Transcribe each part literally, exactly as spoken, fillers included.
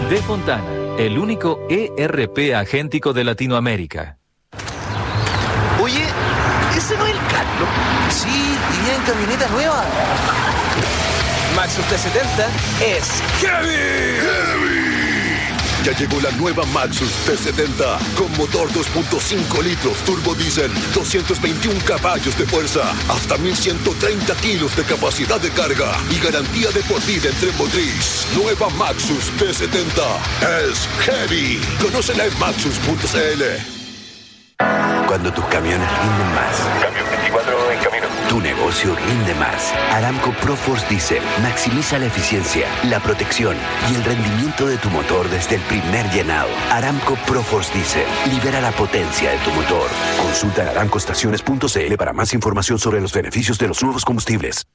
De Fontana, el único E R P agéntico de Latinoamérica. Oye, ¿ese no es el Carlos? Sí, y en camioneta nueva. Maxus T setenta es Heavy. ¡Heavy! Ya llegó la nueva Maxus T setenta con motor dos punto cinco litros turbo diésel, doscientos veintiún caballos de fuerza, hasta mil ciento treinta kilos de capacidad de carga y garantía de por vida en tren motriz. Nueva Maxus T setenta es Heavy. Conócela en maxus punto c l. Cuando tus camiones rinden más. Camión veinticuatro en camino. Tu negocio rinde más. Aramco ProForce Diesel maximiza la eficiencia, la protección y el rendimiento de tu motor desde el primer llenado. Aramco ProForce Diesel libera la potencia de tu motor. Consulta en aramco estaciones punto c l para más información sobre los beneficios de los nuevos combustibles.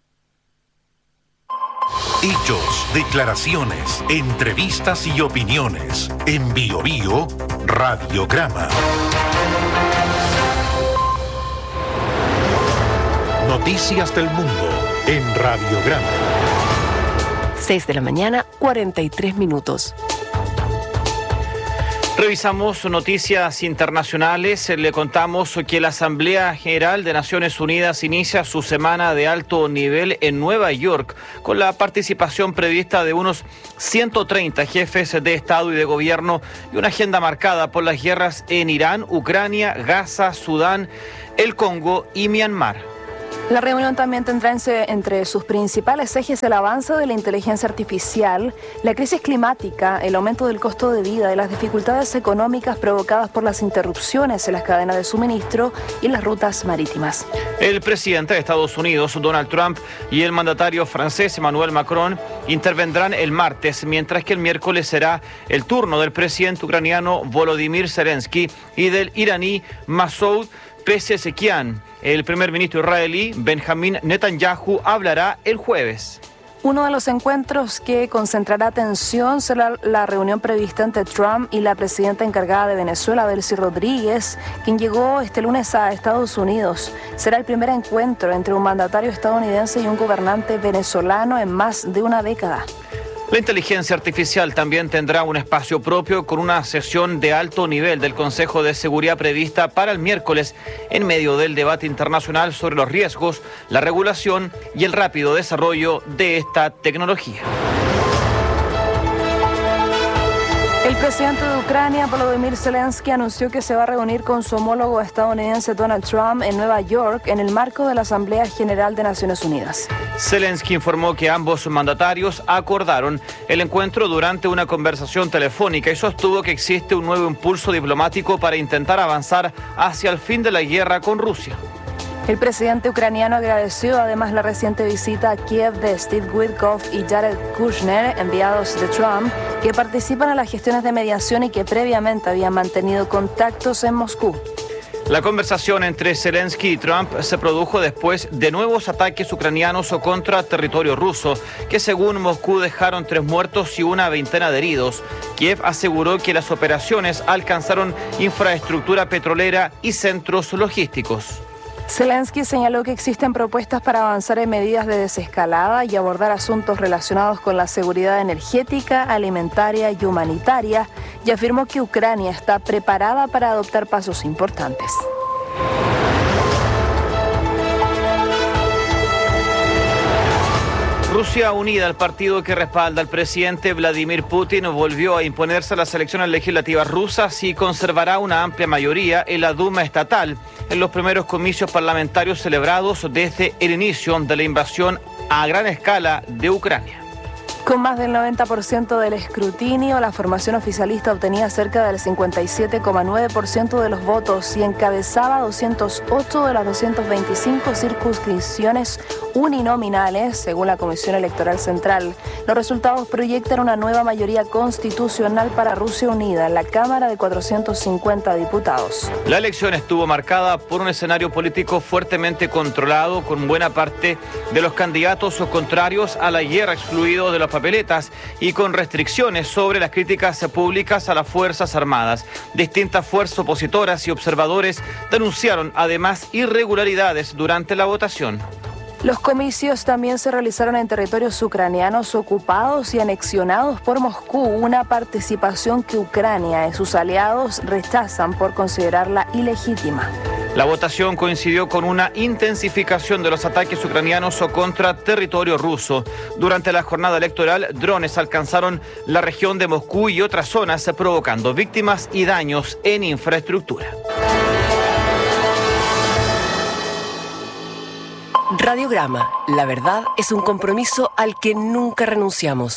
Hechos, declaraciones, entrevistas y opiniones. En Bio Bio, Radiograma. Noticias del mundo en Radiograma. seis de la mañana, cuarenta y tres minutos. Revisamos noticias internacionales. Le contamos que la Asamblea General de Naciones Unidas inicia su semana de alto nivel en Nueva York, con la participación prevista de unos ciento treinta jefes de Estado y de Gobierno y una agenda marcada por las guerras en Irán, Ucrania, Gaza, Sudán, el Congo y Myanmar. La reunión también tendrá entre sus principales ejes el avance de la inteligencia artificial, la crisis climática, el aumento del costo de vida y las dificultades económicas provocadas por las interrupciones en las cadenas de suministro y las rutas marítimas. El presidente de Estados Unidos, Donald Trump, y el mandatario francés, Emmanuel Macron, intervendrán el martes, mientras que el miércoles será el turno del presidente ucraniano Volodymyr Zelensky y del iraní Masoud Pezeshkian. El primer ministro israelí, Benjamin Netanyahu, hablará el jueves. Uno de los encuentros que concentrará atención será la reunión prevista entre Trump y la presidenta encargada de Venezuela, Delcy Rodríguez, quien llegó este lunes a Estados Unidos. Será el primer encuentro entre un mandatario estadounidense y un gobernante venezolano en más de una década. La inteligencia artificial también tendrá un espacio propio con una sesión de alto nivel del Consejo de Seguridad prevista para el miércoles en medio del debate internacional sobre los riesgos, la regulación y el rápido desarrollo de esta tecnología. El presidente de Ucrania, Volodymyr Zelensky, anunció que se va a reunir con su homólogo estadounidense Donald Trump en Nueva York en el marco de la Asamblea General de Naciones Unidas. Zelensky informó que ambos mandatarios acordaron el encuentro durante una conversación telefónica y sostuvo que existe un nuevo impulso diplomático para intentar avanzar hacia el fin de la guerra con Rusia. El presidente ucraniano agradeció además la reciente visita a Kiev de Steve Witkoff y Jared Kushner, enviados de Trump, que participan en las gestiones de mediación y que previamente habían mantenido contactos en Moscú. La conversación entre Zelensky y Trump se produjo después de nuevos ataques ucranianos contra territorio ruso, que según Moscú dejaron tres muertos y una veintena de heridos. Kiev aseguró que las operaciones alcanzaron infraestructura petrolera y centros logísticos. Zelensky señaló que existen propuestas para avanzar en medidas de desescalada y abordar asuntos relacionados con la seguridad energética, alimentaria y humanitaria, y afirmó que Ucrania está preparada para adoptar pasos importantes. Rusia Unida, el partido que respalda al presidente Vladimir Putin, volvió a imponerse a las elecciones legislativas rusas y conservará una amplia mayoría en la Duma estatal en los primeros comicios parlamentarios celebrados desde el inicio de la invasión a gran escala de Ucrania. Con más del noventa por ciento del escrutinio, la formación oficialista obtenía cerca del cincuenta y siete coma nueve por ciento de los votos y encabezaba doscientos ocho de las doscientas veinticinco circunscripciones uninominales, según la Comisión Electoral Central. Los resultados proyectan una nueva mayoría constitucional para Rusia Unida en la Cámara de cuatrocientos cincuenta diputados. La elección estuvo marcada por un escenario político fuertemente controlado, con buena parte de los candidatos contrarios a la guerra excluidos de las papeletas y con restricciones sobre las críticas públicas a las Fuerzas Armadas. Distintas fuerzas opositoras y observadores denunciaron además irregularidades durante la votación. Los comicios también se realizaron en territorios ucranianos ocupados y anexionados por Moscú, una participación que Ucrania y sus aliados rechazan por considerarla ilegítima. La votación coincidió con una intensificación de los ataques ucranianos contra territorio ruso. Durante la jornada electoral, drones alcanzaron la región de Moscú y otras zonas, provocando víctimas y daños en infraestructura. Radiograma. La verdad es un compromiso al que nunca renunciamos.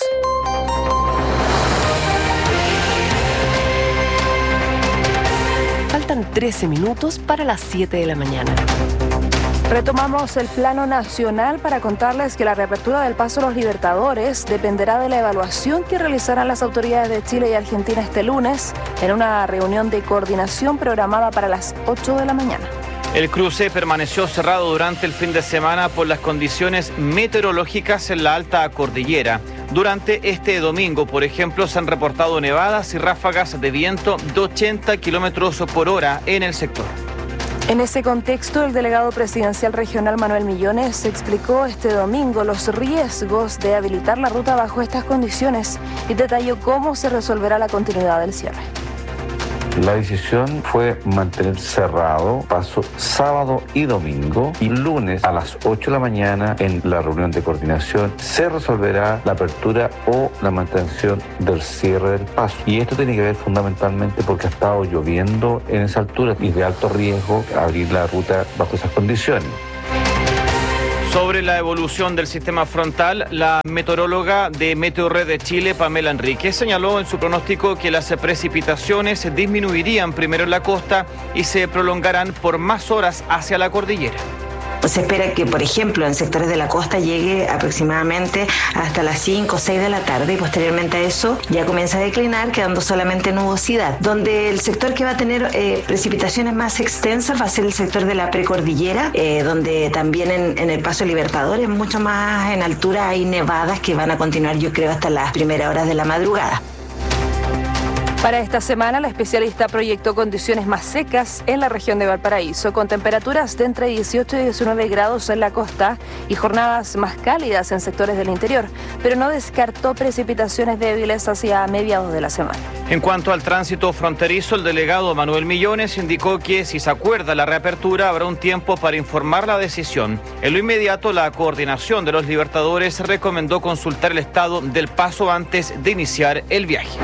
Faltan trece minutos para las siete de la mañana. Retomamos el plano nacional para contarles que la reapertura del Paso a los Libertadores dependerá de la evaluación que realizarán las autoridades de Chile y Argentina este lunes en una reunión de coordinación programada para las ocho de la mañana. El cruce permaneció cerrado durante el fin de semana por las condiciones meteorológicas en la alta cordillera. Durante este domingo, por ejemplo, se han reportado nevadas y ráfagas de viento de ochenta kilómetros por hora en el sector. En ese contexto, el delegado presidencial regional Manuel Millones explicó este domingo los riesgos de habilitar la ruta bajo estas condiciones y detalló cómo se resolverá la continuidad del cierre. La decisión fue mantener cerrado Paso sábado y domingo, y lunes a las ocho de la mañana en la reunión de coordinación se resolverá la apertura o la mantención del cierre del paso. Y esto tiene que ver fundamentalmente porque ha estado lloviendo en esa altura y de alto riesgo abrir la ruta bajo esas condiciones. Sobre la evolución del sistema frontal, la meteoróloga de Meteorred de Chile, Pamela Enríquez, señaló en su pronóstico que las precipitaciones disminuirían primero en la costa y se prolongarán por más horas hacia la cordillera. Se espera que, por ejemplo, en sectores de la costa llegue aproximadamente hasta las cinco o seis de la tarde y posteriormente a eso ya comienza a declinar, quedando solamente nubosidad. Donde el sector que va a tener eh, precipitaciones más extensas va a ser el sector de la precordillera, eh, donde también en, en el Paso Libertadores, mucho más en altura, hay nevadas que van a continuar, yo creo, hasta las primeras horas de la madrugada. Para esta semana, la especialista proyectó condiciones más secas en la región de Valparaíso, con temperaturas de entre dieciocho y diecinueve grados en la costa y jornadas más cálidas en sectores del interior, pero no descartó precipitaciones débiles hacia mediados de la semana. En cuanto al tránsito fronterizo, el delegado Manuel Millones indicó que si se acuerda la reapertura habrá un tiempo para informar la decisión. En lo inmediato, la coordinación de los Libertadores recomendó consultar el estado del paso antes de iniciar el viaje.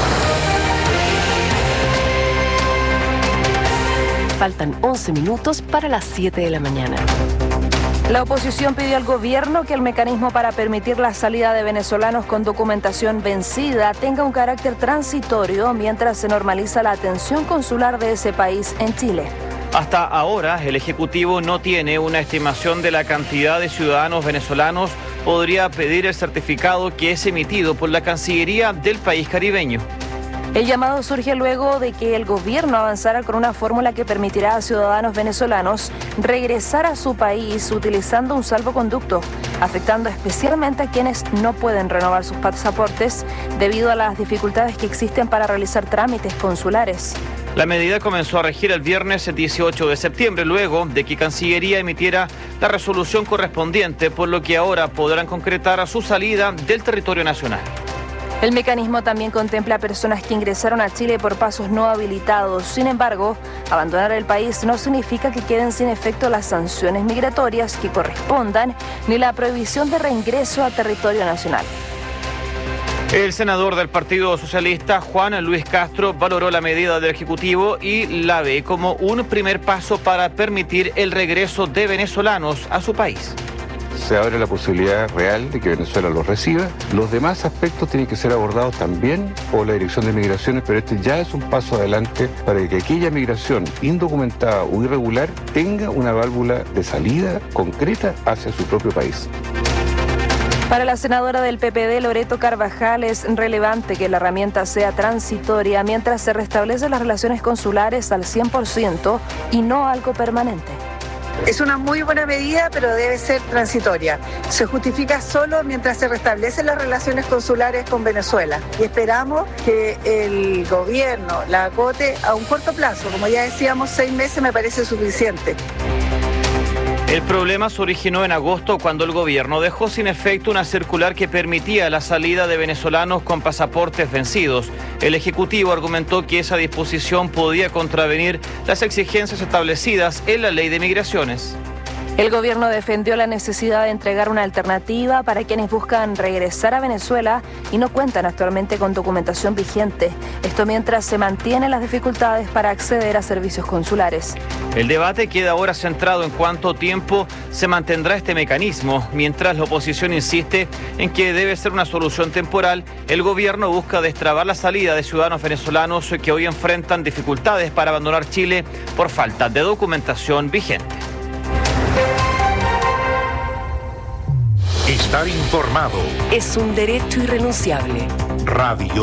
Faltan once minutos para las siete de la mañana. La oposición pidió al gobierno que el mecanismo para permitir la salida de venezolanos con documentación vencida tenga un carácter transitorio mientras se normaliza la atención consular de ese país en Chile. Hasta ahora, el Ejecutivo no tiene una estimación de la cantidad de ciudadanos venezolanos podría pedir el certificado que es emitido por la Cancillería del país caribeño. El llamado surge luego de que el gobierno avanzara con una fórmula que permitirá a ciudadanos venezolanos regresar a su país utilizando un salvoconducto, afectando especialmente a quienes no pueden renovar sus pasaportes debido a las dificultades que existen para realizar trámites consulares. La medida comenzó a regir el viernes dieciocho de septiembre, luego de que Cancillería emitiera la resolución correspondiente, por lo que ahora podrán concretar a su salida del territorio nacional. El mecanismo también contempla a personas que ingresaron a Chile por pasos no habilitados. Sin embargo, abandonar el país no significa que queden sin efecto las sanciones migratorias que correspondan, ni la prohibición de reingreso a territorio nacional. El senador del Partido Socialista, Juan Luis Castro, valoró la medida del Ejecutivo y la ve como un primer paso para permitir el regreso de venezolanos a su país. Se abre la posibilidad real de que Venezuela los reciba. Los demás aspectos tienen que ser abordados también por la Dirección de Migraciones, pero este ya es un paso adelante para que aquella migración indocumentada o irregular tenga una válvula de salida concreta hacia su propio país. Para la senadora del P P D, Loreto Carvajal, es relevante que la herramienta sea transitoria mientras se restablecen las relaciones consulares al cien por ciento y no algo permanente. Es una muy buena medida, pero debe ser transitoria. Se justifica solo mientras se restablecen las relaciones consulares con Venezuela. Y esperamos que el gobierno la acote a un corto plazo. Como ya decíamos, seis meses me parece suficiente. El problema se originó en agosto cuando el gobierno dejó sin efecto una circular que permitía la salida de venezolanos con pasaportes vencidos. El Ejecutivo argumentó que esa disposición podía contravenir las exigencias establecidas en la Ley de Migraciones. El gobierno defendió la necesidad de entregar una alternativa para quienes buscan regresar a Venezuela y no cuentan actualmente con documentación vigente. Esto mientras se mantienen las dificultades para acceder a servicios consulares. El debate queda ahora centrado en cuánto tiempo se mantendrá este mecanismo. Mientras la oposición insiste en que debe ser una solución temporal, el gobierno busca destrabar la salida de ciudadanos venezolanos que hoy enfrentan dificultades para abandonar Chile por falta de documentación vigente. Estar informado es un derecho irrenunciable. Radio